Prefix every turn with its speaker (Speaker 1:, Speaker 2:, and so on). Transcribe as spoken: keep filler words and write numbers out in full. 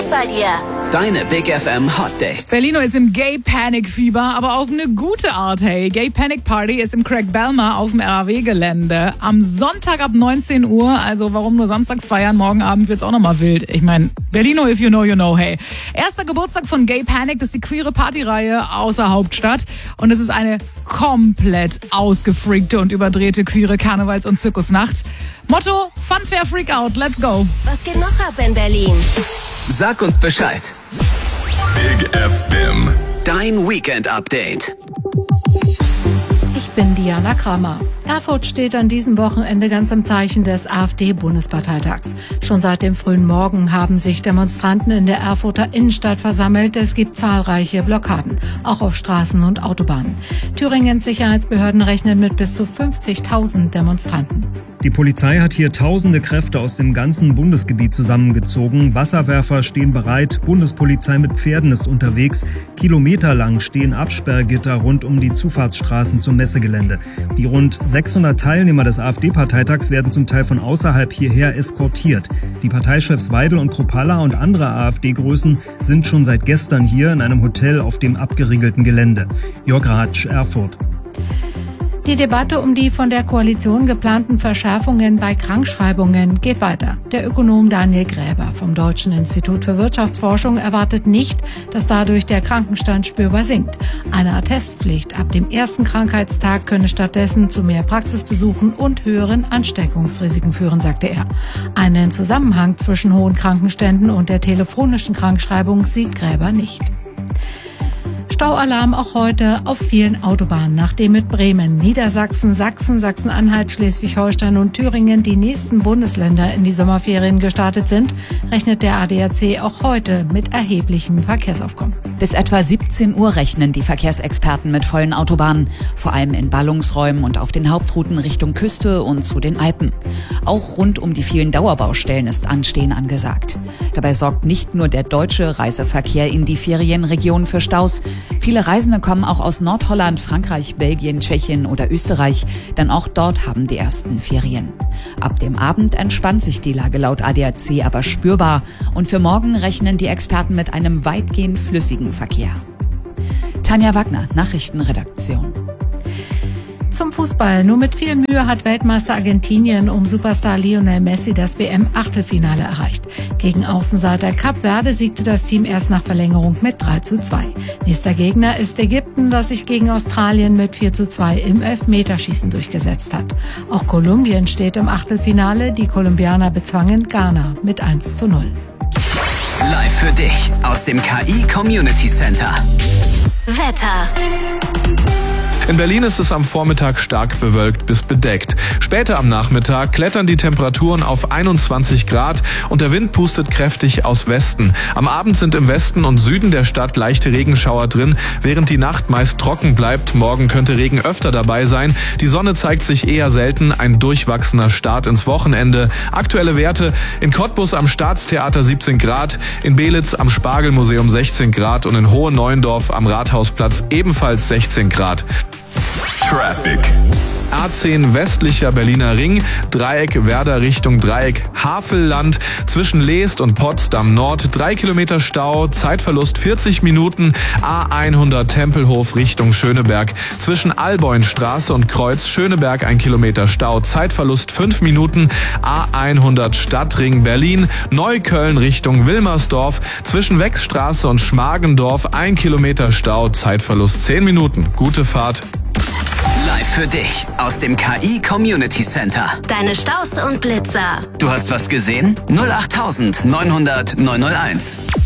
Speaker 1: bei dir.
Speaker 2: Deine Big F M Hot Dates.
Speaker 3: Berlino ist im Gay Panic Fieber, aber auf eine gute Art, hey. Gay Panic Party ist im Craig Belmar auf dem R A W-Gelände. Am Sonntag ab neunzehn Uhr, also warum nur samstags feiern, morgen Abend wird's auch nochmal wild. Ich meine, Berlino, if you know, you know, hey. Erster Geburtstag von Gay Panic, das ist die queere Partyreihe außer Hauptstadt. Und es ist eine komplett ausgefreakte und überdrehte queere Karnevals- und Zirkusnacht. Motto, Fun, Fair, Freak Out, let's go.
Speaker 1: Was geht noch ab in Berlin?
Speaker 2: Sag uns Bescheid.
Speaker 4: Big F M.
Speaker 2: Dein Weekend-Update.
Speaker 5: Ich bin Diana Kramer. Erfurt steht an diesem Wochenende ganz im Zeichen des AfD-Bundesparteitags. Schon seit dem frühen Morgen haben sich Demonstranten in der Erfurter Innenstadt versammelt. Es gibt zahlreiche Blockaden, auch auf Straßen und Autobahnen. Thüringens Sicherheitsbehörden rechnen mit bis zu fünfzigtausend Demonstranten.
Speaker 6: Die Polizei hat hier tausende Kräfte aus dem ganzen Bundesgebiet zusammengezogen. Wasserwerfer stehen bereit, Bundespolizei mit Pferden ist unterwegs. Kilometerlang stehen Absperrgitter rund um die Zufahrtsstraßen zum Messegelände. Die rund sechshundert Teilnehmer des AfD-Parteitags werden zum Teil von außerhalb hierher eskortiert. Die Parteichefs Weidel und Kropalla und andere AfD-Größen sind schon seit gestern hier in einem Hotel auf dem abgeriegelten Gelände. Jörg Ratsch, Erfurt.
Speaker 5: Die Debatte um die von der Koalition geplanten Verschärfungen bei Krankschreibungen geht weiter. Der Ökonom Daniel Gräber vom Deutschen Institut für Wirtschaftsforschung erwartet nicht, dass dadurch der Krankenstand spürbar sinkt. Eine Attestpflicht ab dem ersten Krankheitstag könne stattdessen zu mehr Praxisbesuchen und höheren Ansteckungsrisiken führen, sagte er. Einen Zusammenhang zwischen hohen Krankenständen und der telefonischen Krankschreibung sieht Gräber nicht. Staualarm auch heute auf vielen Autobahnen, nachdem mit Bremen, Niedersachsen, Sachsen, Sachsen-Anhalt, Schleswig-Holstein und Thüringen die nächsten Bundesländer in die Sommerferien gestartet sind, rechnet der A D A C auch heute mit erheblichem Verkehrsaufkommen.
Speaker 7: Bis etwa siebzehn Uhr rechnen die Verkehrsexperten mit vollen Autobahnen, vor allem in Ballungsräumen und auf den Hauptrouten Richtung Küste und zu den Alpen. Auch rund um die vielen Dauerbaustellen ist Anstehen angesagt. Dabei sorgt nicht nur der deutsche Reiseverkehr in die Ferienregionen für Staus. Viele Reisende kommen auch aus Nordholland, Frankreich, Belgien, Tschechien oder Österreich, denn auch dort haben die ersten Ferien. Ab dem Abend entspannt sich die Lage laut A D A C aber spürbar und für morgen rechnen die Experten mit einem weitgehend flüssigen Verkehr. Tanja Wagner, Nachrichtenredaktion.
Speaker 5: Zum Fußball. Nur mit viel Mühe hat Weltmeister Argentinien um Superstar Lionel Messi das W M-Achtelfinale erreicht. Gegen Außenseiter Kap Verde siegte das Team erst nach Verlängerung mit drei zu zwei. Nächster Gegner ist Ägypten, das sich gegen Australien mit vier zu zwei im Elfmeterschießen durchgesetzt hat. Auch Kolumbien steht im Achtelfinale. Die Kolumbianer bezwangen Ghana mit eins zu null.
Speaker 2: Live für dich aus dem K I Community Center.
Speaker 1: Wetter.
Speaker 4: In Berlin ist es am Vormittag stark bewölkt bis bedeckt. Später am Nachmittag klettern die Temperaturen auf einundzwanzig Grad und der Wind pustet kräftig aus Westen. Am Abend sind im Westen und Süden der Stadt leichte Regenschauer drin, während die Nacht meist trocken bleibt. Morgen könnte Regen öfter dabei sein. Die Sonne zeigt sich eher selten. Ein durchwachsener Start ins Wochenende. Aktuelle Werte: in Cottbus am Staatstheater siebzehn Grad, in Belitz am Spargelmuseum sechzehn Grad und in Hoheneuendorf am Rathausplatz ebenfalls sechzehn Grad. Traffic. A zehn westlicher Berliner Ring, Dreieck Werder Richtung Dreieck Havelland, zwischen Leest und Potsdam Nord, drei Kilometer Stau, Zeitverlust vierzig Minuten, A hundert Tempelhof Richtung Schöneberg, zwischen Alboinstraße und Kreuz Schöneberg ein Kilometer Stau, Zeitverlust fünf Minuten, A hundert Stadtring Berlin, Neukölln Richtung Wilmersdorf, zwischen Wechsstraße und Schmargendorf ein Kilometer Stau, Zeitverlust zehn Minuten. Gute Fahrt.
Speaker 2: Live für dich aus dem K I Community Center.
Speaker 1: Deine Staus und Blitzer.
Speaker 2: Du hast was gesehen? null acht neunhundert neunhunderteins.